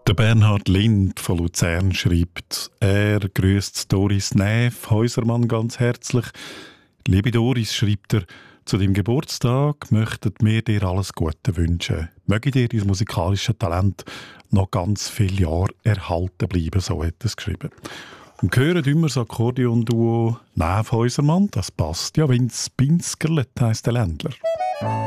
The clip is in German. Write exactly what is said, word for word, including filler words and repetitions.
Der Bernhard Lind von Luzern schreibt, er grüßt Doris Näf Häusermann ganz herzlich. Liebe Doris, schreibt er, zu deinem Geburtstag möchten wir dir alles Gute wünschen. Möge dir dein musikalisches Talent noch ganz viele Jahre erhalten bleiben, so hat er es geschrieben. Und hören immer das Akkordeon-Duo Näf Häusermann, das passt ja, Vince Pinskerlet heisst der Ländler.